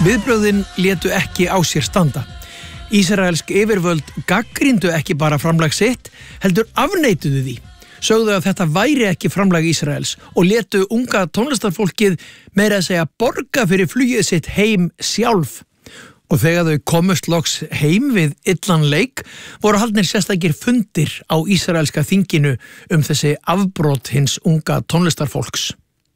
Viðbrögðin létu ekki á sér standa. Ísraelsk yfirvöld gagnrýndu ekki bara framlag sitt, heldur afneituðu því. Sögðu að þetta væri ekki framlag Ísraels og létu unga tónlistarfólkið meira að segja borga fyrir flugið sitt heim sjálf. Og þegar þau komust loks heim við illan leik, voru haldnir sérstakir fundir á ísraelska þinginu þessi afbrot hins unga tónlistarfólks.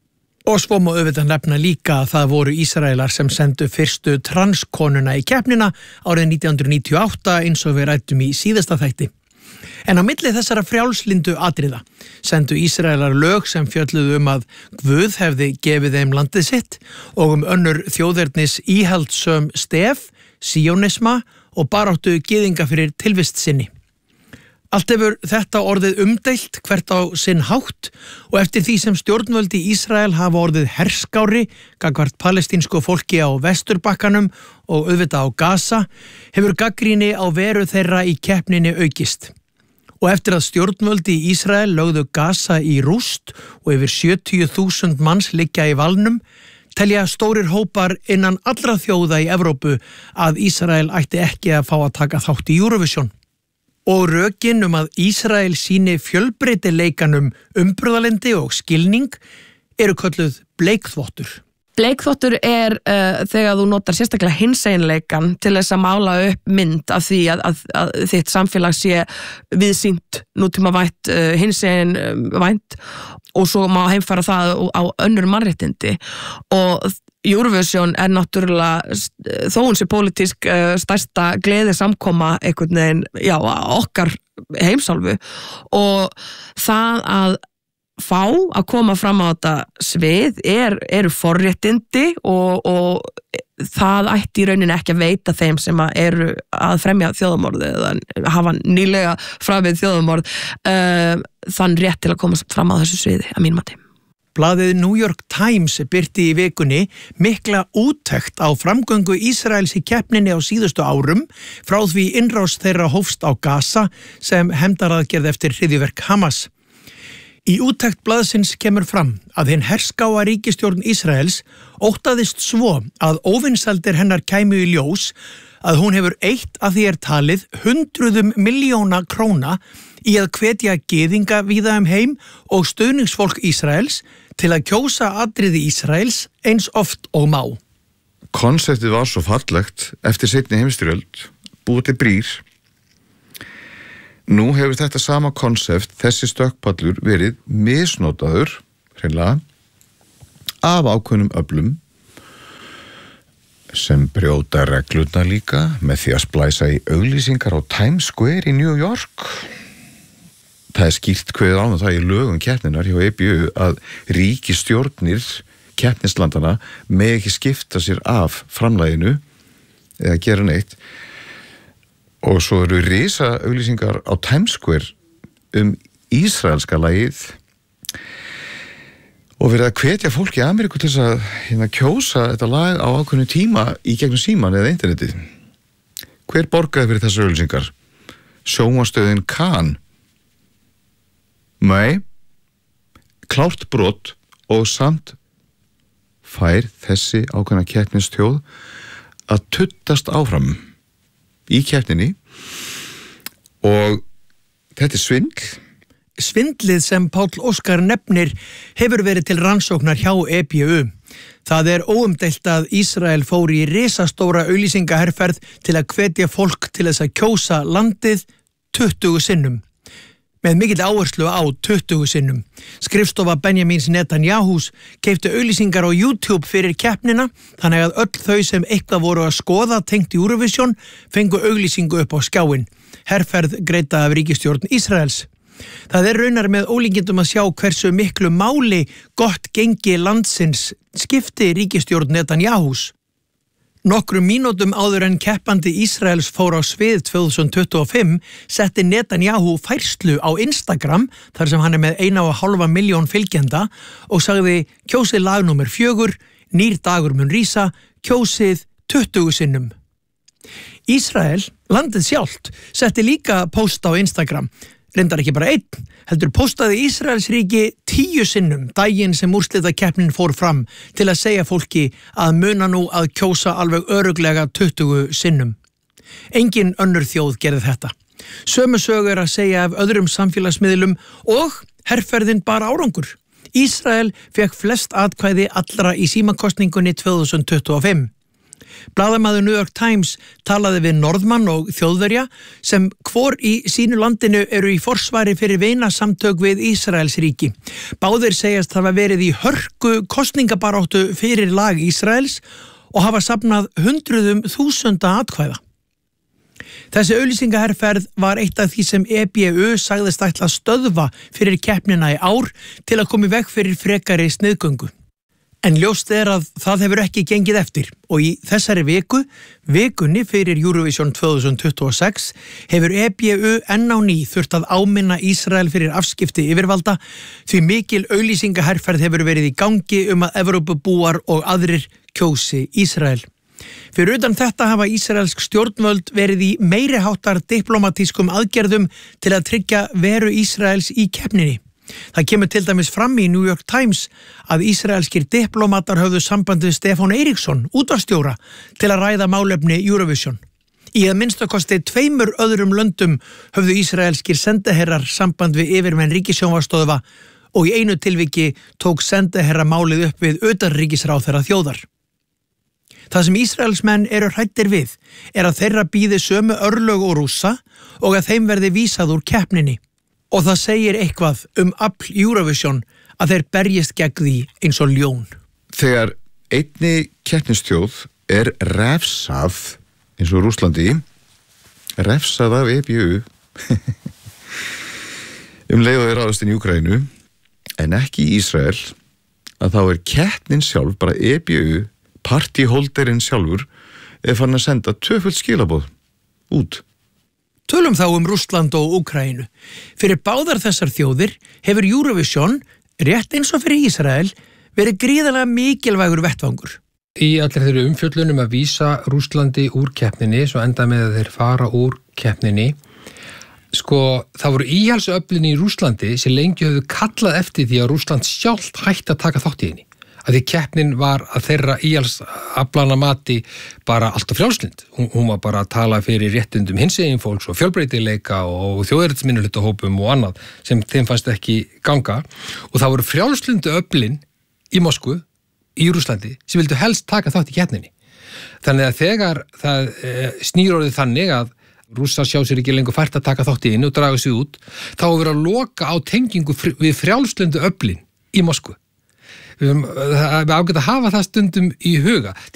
Og svo má auðvitað nefna líka að það voru Ísraelar sem sendu fyrstu transkonuna í keppnina árið 1998 eins og við ræddum í síðasta þætti. En á milli þessara frjálslyndu atriða sendu Ísraelar lög sem fjölluðu að Guð hefði gefið þeim landið sitt og önnur þjóðernis íhaldssöm stef, síónisma og baráttu gyðinga fyrir tilvist sinni. Allt hefur þetta orðið umdeilt hvert á sinn hátt og eftir því sem stjórnvöld í Ísrael hafa orðið herskári gagnvart palestínsku fólki á Vesturbakkanum og auðvitað á Gaza, hefur gagnrýni á veru þeirra í keppninni aukist. Og eftir að stjórnvöld í Ísrael lögðu Gaza í rúst og yfir 70.000 manns liggja í valnum, telja stórir hópar innan allra þjóða í Evrópu að Ísrael ætti ekki að fá að taka þátt í Eurovision. Og rökin að Ísrael sýni fjölbreytileikanum umburðarlyndi og skilning eru kölluð bleikþvottur. Bleikþvottur þegar þú notar sérstaklega hinseginleikan til þess að mála upp mynd af því að þitt samfélag sé viðsýnt, nútímavænt, hinseginvænt og svo má heimfæra það á önnur mannréttindi og Eurovision náttúrulega, þó hún sé pólitísk stærsta gleði samkoma einhvern veginn, okkar heimsálfu og það að fá að koma fram á þetta svið eru forréttindi og það ætti í rauninni ekki að veita þeim sem eru að fremja þjóðamorði eða hafa nýlega framið þjóðamorð þann rétt til að koma fram á þessu sviði að mínum mati. Blaðið New York Times birti í vikunni mikla úttekt á framgöngu Ísraels í keppninni á síðustu árum frá því innrás þeirra hófst á Gaza sem hefndaraðgerð eftir hryðjuverk Hamas. Í úttekt blaðsins kemur fram að hinn herskáa ríkisstjórn Ísraels óttaðist svo að óvinsældir hennar kæmu í ljós að hún hefur eytt að því talið 100 milljóna króna í að hvetja gyðinga víða heim og stuðningsfólk Ísraels til að kjósa atriði Ísraels eins oft og má. Konseptið var svo fallegt eftir seinni heimsstyrjöld, búið til brýr. Nú hefur þetta sama konsept, þessi stökkpallur, verið misnotaður, hreinlega, af ákveðnum öflum sem brjóta reglurnar líka með því að splæsa í auglýsingar á Times Square í New York. Það skýrt kveðið á það í lögum keppninnar hjá EBU að ríkisstjórnir keppnislandana með ekki skipta sér af framlaginu eða gera neitt. Og svo eru risa auglýsingar á Times Square ísraelska lagið og verið að hvetja fólk í Ameríku til þess að kjósa þetta lag á ákveðnu tíma í gegnum síman eða internetið. Hver borgaði fyrir þessar auglýsingar? Sjónvarpsstöðin Kan. Nei, klárt brot og samt fær þessi ákveðna keppnistjóð að tuttast áfram í keppninni og þetta svindl. Svindlið sem Páll Óskar nefnir hefur verið til rannsóknar hjá EBU. Það óumdeilt að Ísrael fór í risastóra auglýsingaherferð til að hvetja fólk til þess að kjósa landið 20 sinnum. Með mikill áherslu á 20 sinnum. Skrifstofa Benjamins Netanyahus keypti auglýsingar á YouTube fyrir keppnina, þannig að öll þau sem eitthvað voru að skoða tengt í Eurovision fengu auglýsingu upp á skjáinn. Herferð greidda af ríkisstjórn Ísraels. Það raunar með ólíkindum að sjá hversu miklu máli gott gengi landsins skipti ríkisstjórn Netanyahus. Nokkrum mínútum áður en keppandi Ísraels fór á svið 2025 setti Netanyahu færslu á Instagram þar sem hann með 1,5 milljón fylgjenda og sagði kjósið lag númer 4, nýr dagur mun rísa, kjósið 20 sinnum. Ísrael, landið sjálft, setti líka post á Instagram reyndar ekki bara einn, heldur postaði Ísraelsríki 10 sinnum daginn sem úrslitakeppnin fór fram til að segja fólki að muna nú að kjósa alveg örugglega 20 sinnum. Engin önnur þjóð gerði þetta. Sömu sögu að segja af öðrum samfélagsmiðlum og herferðin bar árangur. Ísrael fekk flest atkvæði allra í símakostningunni 2025. Blaðamaður New York Times talaði við Norðmann og Þjóðverja sem hvor í sínu landinu eru í forsvari fyrir vinasamtök við Ísraelsríki. Báðir segjast hafa verið í hörku kosningabaráttu fyrir lag Ísraels og hafa safnað hundruðum þúsunda atkvæða. Þessi auglýsingaherferð var eitt af því sem EBU sagðist ætla að stöðva fyrir keppnina í ár til að koma í veg fyrir frekari sniðgöngu. En ljóst að það hefur ekki gengið eftir og í þessari vikunni fyrir Eurovision 2026 hefur EBU enn á ný þurft að áminna Ísrael fyrir afskipti yfirvalda því mikil auglýsingaherferð hefur verið í gangi að Evrópubúar og aðrir kjósi Ísrael. Fyrir utan þetta hafa ísraelsk stjórnvöld verið í meiriháttar diplomatískum aðgerðum til að tryggja veru Ísraels í keppninni. Það kemur til dæmis fram í New York Times að ísraelskir diplomatar höfðu samband við Stefán Eiríksson, útvarpsstjóra, til að ræða málefni Eurovision. Í að minnstakosti 2 öðrum löndum höfðu ísraelskir sendiherrar samband við yfirmenn ríkissjónvarpsstöðva og í einu tilviki tók sendiherra málið upp við utanríkisráðherra þjóðar. Það sem Ísraelsmenn eru hræddir við að þeirra bíði sömu örlög og Rússa og að þeim verði vísað úr keppninni. Og það segir eitthvað afl Eurovision að þeir berjist gegn því eins og ljón. Þegar einni keppnisþjóð refsað, eins og Rússlandi, refsað af EBU, leið og ráðast inn í Úkraínu, en ekki í Ísrael, að þá keppnin sjálf, bara EBU, partíholderinn sjálfur, farin að senda 2 skilaboð út. Tölum þá Rússland og Úkraínu. Fyrir báðar þessar þjóðir hefur Eurovision, rétt eins og fyrir Ísrael, verið gríðarlega mikilvægur vettvangur. Í allir þeirri umfjöllunum að vísa Rússlandi úr keppninni, svo enda með að þeir fara úr keppninni. Það voru íhaldsöflin í Rússlandi sem lengi höfðu kallað eftir því að Rússland sjálft hætti að taka þátt í henni. Að því keppnin var að þeirra íhaldsaflana mati bara allt á frjálslynd. Hún var bara að tala fyrir réttindum hinsegin fólks og fjölbreytileika og þjóðernisminnihlutahópum og annað sem þeim fannst ekki ganga. Og það voru frjálslyndu öflin í Moskvu, í Rússlandi, sem vildu helst taka þátt í keppninni. Þannig að þegar það snýr orðið þannig að Rússar sjá sér ekki lengur fært að taka þátt í henni og draga sig út, þá er verið að loka á tengingu við frjálslyndu öflin í Moskvu. Við ágætt að hafa það stundum í huga.